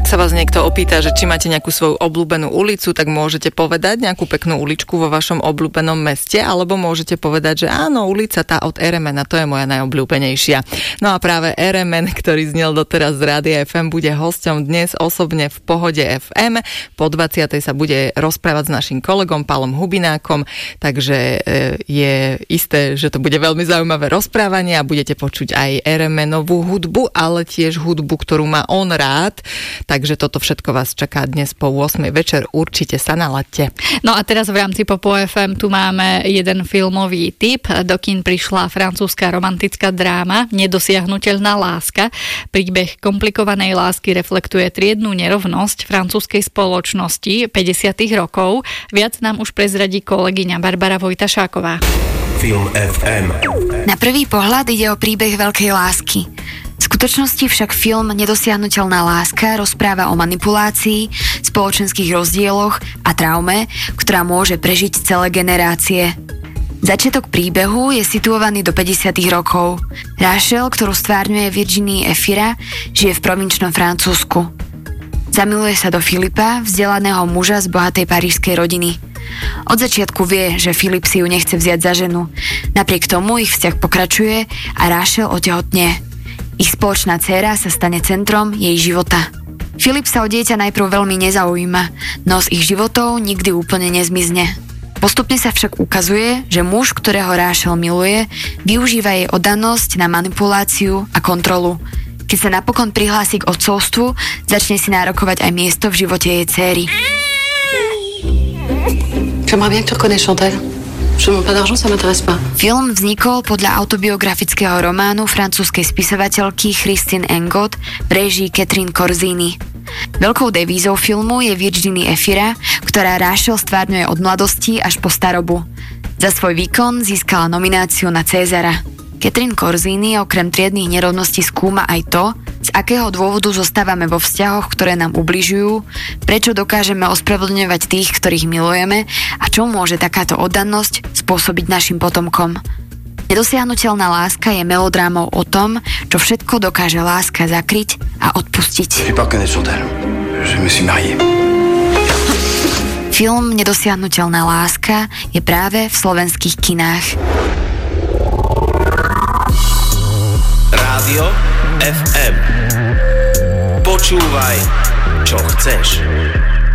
Keď sa vás niekto opýta, že či máte nejakú svoju obľúbenú ulicu, tak môžete povedať nejakú peknú uličku vo vašom obľúbenom meste, alebo môžete povedať, že áno, ulica tá od RMN, to je moja najobľúbenejšia. No a práve RMN, ktorý znel doteraz z Rádia FM, bude hosťom dnes osobne v Pohode FM. Po 20. sa bude rozprávať s našim kolegom Pálom Hubinákom, takže je isté, že to bude veľmi zaujímavé rozprávanie a budete počuť aj RMN-ovú hudbu, ale tiež hudbu, ktorú má on rád. Takže toto všetko vás čaká dnes po 8. večer. Určite sa nalaďte. No a teraz v rámci Popo FM tu máme jeden filmový tip. Do kín prišla francúzska romantická dráma Nedosiahnuteľná láska. Príbeh komplikovanej lásky reflektuje triednu nerovnosť francúzskej spoločnosti 50. rokov. Viac nám už prezradí kolegyňa Barbara Vojtašáková. Film FM. Na prvý pohľad ide o príbeh veľkej lásky. V skutočnosti však film Nedosiahnuteľná láska rozpráva o manipulácii, spoločenských rozdieloch a traume, ktorá môže prežiť celé generácie. Začiatok príbehu je situovaný do 50. rokov. Rachel, ktorú stvárňuje Virginie Efira, žije v provinčnom Francúzsku. Zamiluje sa do Filipa, vzdelaného muža z bohatej parížskej rodiny. Od začiatku vie, že Filip si ju nechce vziať za ženu. Napriek tomu ich vzťah pokračuje a Rachel otehotne. Ich spoločná dcéra sa stane centrom jej života. Filip sa o dieťa najprv veľmi nezaujíma, no z ich životov nikdy úplne nezmizne. Postupne sa však ukazuje, že muž, ktorého Rachel miluje, využíva jej oddanosť na manipuláciu a kontrolu. Keď sa napokon prihlási k otcovstvu, začne si nárokovať aj miesto v živote jej dcéry. J'aimerais bien que tu reconnaisses Chantal. Je demande pas d'argent, ça m'intéresse pas. Film vznikol podľa autobiografického románu francúzskej spisovateľky Christine Engot v réžii Catherine Corzini. Veľkou devízou filmu je Virginie Efira, ktorá Rachel stvárňuje od mladosti až po starobu. Za svoj výkon získala nomináciu na Césara. Catherine Corzini okrem triednych nerovností skúma aj to, z akého dôvodu zostávame vo vzťahoch, ktoré nám ubližujú, prečo dokážeme ospravedlňovať tých, ktorých milujeme a čo môže takáto oddanosť spôsobiť našim potomkom. Nedosiahnuteľná láska je melodrámou o tom, čo všetko dokáže láska zakryť a odpustiť. Film Nedosiahnuteľná láska je práve v slovenských kinách. Rádio FM. Počúvaj, čo chceš.